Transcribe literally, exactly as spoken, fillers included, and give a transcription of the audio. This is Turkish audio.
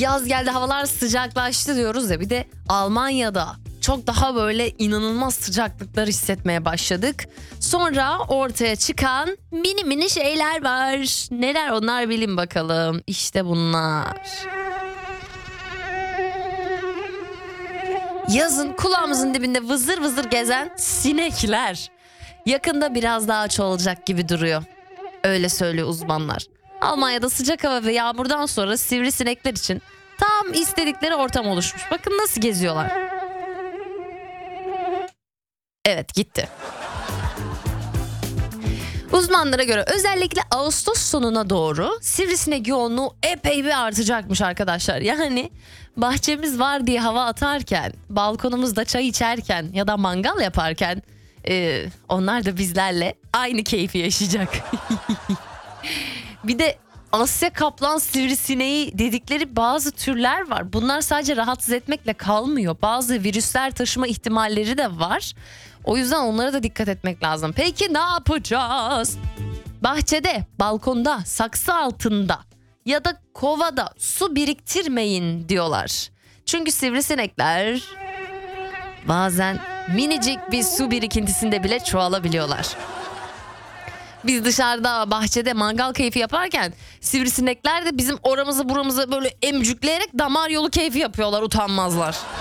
Yaz geldi, havalar sıcaklaştı diyoruz ya, bir de Almanya'da çok daha böyle inanılmaz sıcaklıklar hissetmeye başladık. Sonra ortaya çıkan mini mini şeyler var. Neler onlar, bilin bakalım. İşte bunlar. Yazın kulağımızın dibinde vızır vızır gezen sinekler. Yakında biraz daha çoğalacak gibi duruyor. Öyle söylüyor uzmanlar. Almanya'da sıcak hava ve yağmurdan sonra sivrisinekler için tam istedikleri ortam oluşmuş. Bakın nasıl geziyorlar. Evet, gitti. Uzmanlara göre özellikle Ağustos sonuna doğru sivrisinek yoğunluğu epey bir artacakmış arkadaşlar. Yani bahçemiz var diye hava atarken, balkonumuzda çay içerken ya da mangal yaparken e, onlar da bizlerle aynı keyfi yaşayacak. Bir de Asya kaplan sivrisineği dedikleri bazı türler var. Bunlar sadece rahatsız etmekle kalmıyor. Bazı virüsler taşıma ihtimalleri de var. O yüzden onlara da dikkat etmek lazım. Peki ne yapacağız? Bahçede, balkonda, saksı altında ya da kovada su biriktirmeyin diyorlar. Çünkü sivrisinekler bazen minicik bir su birikintisinde bile çoğalabiliyorlar. Biz dışarıda bahçede mangal keyfi yaparken sivrisinekler de bizim oramızı buramızı böyle emcükleyerek damar yolu keyfi yapıyorlar, utanmazlar.